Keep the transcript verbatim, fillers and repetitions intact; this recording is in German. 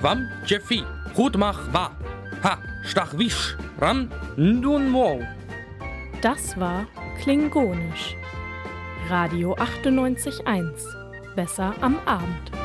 Wam Jeffi, gut mach wa. Ha, stach wisch, ran, nun mo. Das war Klingonisch. Radio achtundneunzig Komma eins. Besser am Abend.